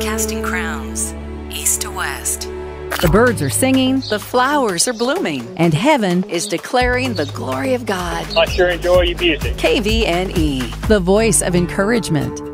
casting crowns, east to west. The birds are singing, The flowers are blooming, and heaven is declaring the glory of God. I sure enjoy your music. KVNE. the voice of encouragement.